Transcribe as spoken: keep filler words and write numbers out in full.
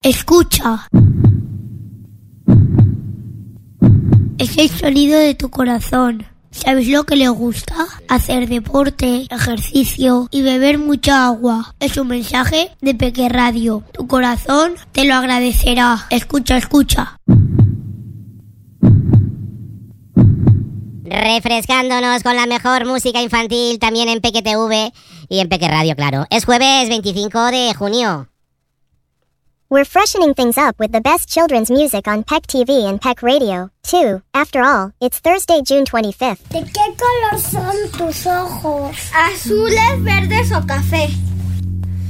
Escucha. Es el sonido de tu corazón. ¿Sabes lo que le gusta? Hacer deporte, ejercicio y beber mucha agua. Es un mensaje de Peque Radio. Tu corazón te lo agradecerá. Escucha, escucha. Refrescándonos con la mejor música infantil también en Peque T V y en Peque Radio, claro. Es jueves veinticinco de junio. We're freshening things up with the best children's music on Peck T V and Peck Radio, too. After all, it's Thursday, June twenty-fifth. ¿De qué color son tus ojos? ¿Azules, verdes o café?